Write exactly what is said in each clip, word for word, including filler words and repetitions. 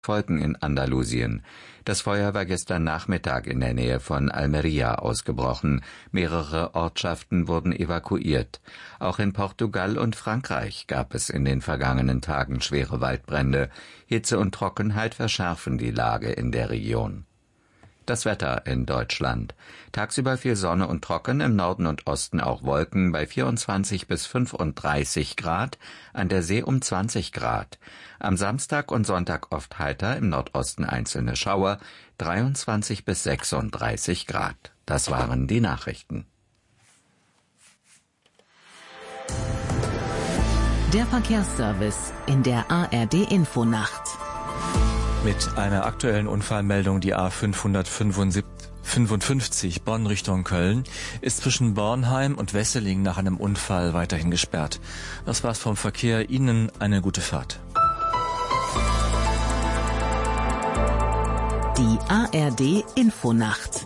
Folgen in Andalusien. Das Feuer war gestern Nachmittag in der Nähe von Almería ausgebrochen. Mehrere Ortschaften wurden evakuiert. Auch in Portugal und Frankreich gab es in den vergangenen Tagen schwere Waldbrände. Hitze und Trockenheit verschärfen die Lage in der Region. Das Wetter in Deutschland. Tagsüber viel Sonne und trocken, im Norden und Osten auch Wolken bei vierundzwanzig bis fünfunddreißig Grad, an der See um zwanzig Grad. Am Samstag und Sonntag oft heiter, im Nordosten einzelne Schauer, dreiundzwanzig bis sechsunddreißig Grad. Das waren die Nachrichten. Der Verkehrsservice in der A R D-Infonacht. Mit einer aktuellen Unfallmeldung, die A fünfhundertfünfundfünfzig Bonn Richtung Köln ist zwischen Bornheim und Wesseling nach einem Unfall weiterhin gesperrt. Das war's vom Verkehr. Ihnen eine gute Fahrt. Die A R D-Infonacht.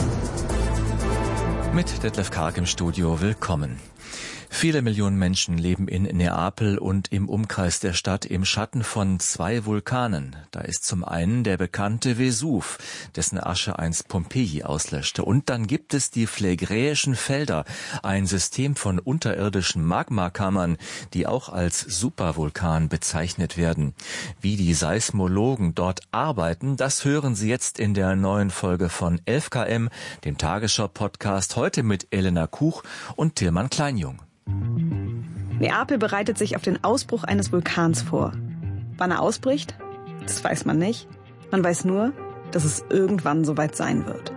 Mit Detlef Karg im Studio. Willkommen. Viele Millionen Menschen leben in Neapel und im Umkreis der Stadt im Schatten von zwei Vulkanen. Da ist zum einen der bekannte Vesuv, dessen Asche einst Pompeji auslöschte. Und dann gibt es die Phlegräischen Felder, ein System von unterirdischen Magmakammern, die auch als Supervulkan bezeichnet werden. Wie die Seismologen dort arbeiten, das hören Sie jetzt in der neuen Folge von elf Kilometer, dem Tagesschau-Podcast, heute mit Elena Kuch und Tilman Kleinjung. Neapel bereitet sich auf den Ausbruch eines Vulkans vor. Wann er ausbricht? Das weiß man nicht. Man weiß nur, dass es irgendwann soweit sein wird.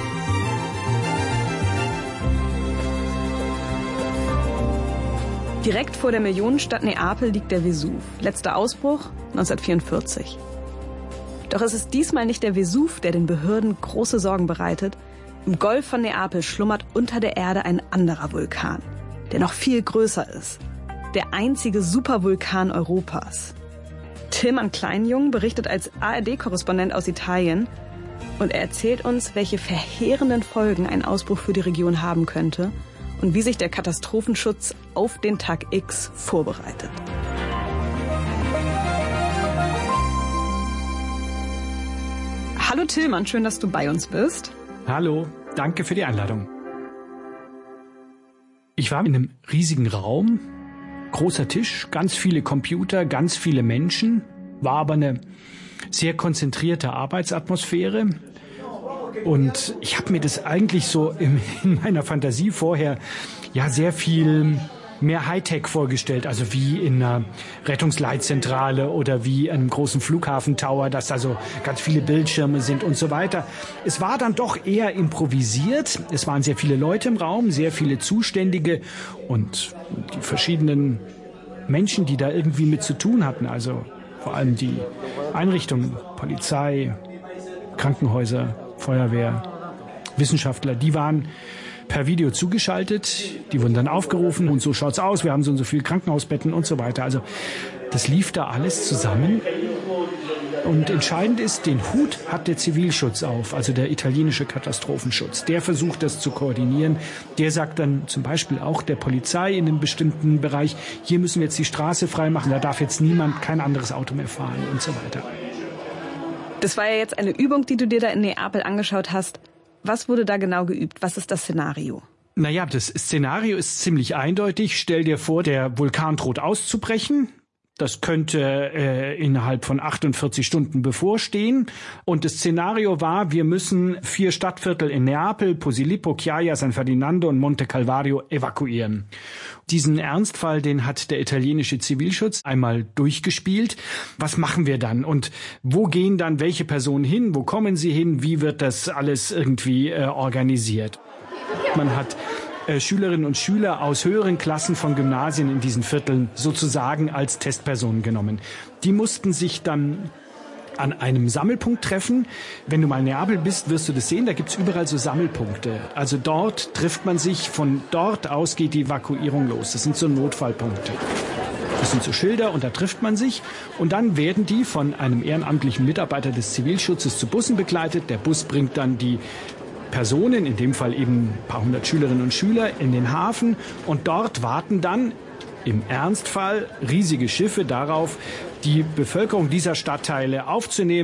Direkt vor der Millionenstadt Neapel liegt der Vesuv. Letzter Ausbruch neunzehnhundertvierundvierzig. Doch es ist diesmal nicht der Vesuv, der den Behörden große Sorgen bereitet. Im Golf von Neapel schlummert unter der Erde ein anderer Vulkan, der noch viel größer ist. Der einzige Supervulkan Europas. Tilman Kleinjung berichtet als A R D-Korrespondent aus Italien und er erzählt uns, welche verheerenden Folgen ein Ausbruch für die Region haben könnte und wie sich der Katastrophenschutz auf den Tag X vorbereitet. Hallo Tilman, schön, dass du bei uns bist. Hallo, danke für die Einladung. Ich war in einem riesigen Raum, großer Tisch, ganz viele Computer, ganz viele Menschen, war aber eine sehr konzentrierte Arbeitsatmosphäre. Und ich habe mir das eigentlich so in, in meiner Fantasie vorher ja sehr viel mehr Hightech vorgestellt, also wie in einer Rettungsleitzentrale oder wie in einem großen Flughafentower, dass da so ganz viele Bildschirme sind und so weiter. Es war dann doch eher improvisiert. Es waren sehr viele Leute im Raum, sehr viele Zuständige und die verschiedenen Menschen, die da irgendwie mit zu tun hatten, also vor allem die Einrichtungen, Polizei, Krankenhäuser, Feuerwehr, Wissenschaftler, die waren per Video zugeschaltet, die wurden dann aufgerufen und so schaut's aus, wir haben so und so viele Krankenhausbetten und so weiter. Also das lief da alles zusammen. Und entscheidend ist, den Hut hat der Zivilschutz auf, also der italienische Katastrophenschutz. Der versucht das zu koordinieren. Der sagt dann zum Beispiel auch der Polizei in einem bestimmten Bereich, hier müssen wir jetzt die Straße freimachen, da darf jetzt niemand, kein anderes Auto mehr fahren und so weiter. Das war ja jetzt eine Übung, die du dir da in Neapel angeschaut hast. Was wurde da genau geübt? Was ist das Szenario? Naja, das Szenario ist ziemlich eindeutig. Stell dir vor, der Vulkan droht auszubrechen. Das könnte äh, innerhalb von achtundvierzig Stunden bevorstehen. Und das Szenario war, wir müssen vier Stadtviertel in Neapel, Posillipo, Chiaia, San Ferdinando und Monte Calvario evakuieren. Diesen Ernstfall, den hat der italienische Zivilschutz einmal durchgespielt. Was machen wir dann? Und wo gehen dann welche Personen hin? Wo kommen sie hin? Wie wird das alles irgendwie äh, organisiert? Man hat äh, Schülerinnen und Schüler aus höheren Klassen von Gymnasien in diesen Vierteln sozusagen als Testpersonen genommen. Die mussten sich dann an einem Sammelpunkt treffen. Wenn du mal in Neapel bist, wirst du das sehen, da gibt's überall so Sammelpunkte. Also dort trifft man sich, von dort aus geht die Evakuierung los. Das sind so Notfallpunkte. Das sind so Schilder und da trifft man sich. Und dann werden die von einem ehrenamtlichen Mitarbeiter des Zivilschutzes zu Bussen begleitet. Der Bus bringt dann die Personen, in dem Fall eben ein paar hundert Schülerinnen und Schüler, in den Hafen. Und dort warten dann im Ernstfall riesige Schiffe darauf, die Bevölkerung dieser Stadtteile aufzunehmen.